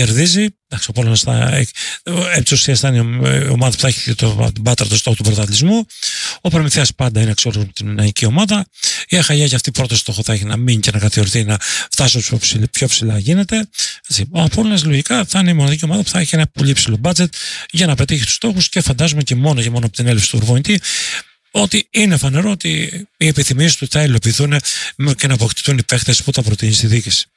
κερδίζει. Εντάξει, ο Πόλωνας έτσι ουσίας θα είναι η ομάδα που θα έχει την πάτρα του στόχου του πρωταθλητισμού. Ο Προμηθέας πάντα είναι εξόρροπη την ναϊκή ομάδα. Η Αχαγιά και αυτή πρώτο στόχο θα έχει να μείνει και να κατηγορηθεί να φτάσει όσο πιο ψηλά γίνεται. Ο Απόλλωνας λογικά θα είναι η μοναδική ομάδα που θα έχει ένα πολύ υψηλό budget για να πετύχει τους στόχους και φαντάζομαι και μόνο από την έλευση του προπονητή ότι είναι φανερό ότι οι επιθυμίες του θα υλοποιηθούν και να αποκτηθούν οι παίχτες που θα προτείνει στη διοίκηση.